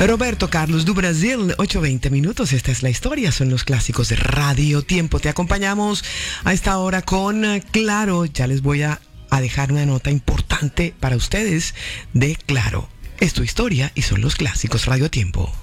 Roberto Carlos do Brasil, 8:20 minutos. Esta es la historia, son los clásicos de Radio Tiempo. Te acompañamos a esta hora con Claro. Ya les voy a dejar una nota importante para ustedes de Claro. Es tu historia y son los clásicos Radio Tiempo.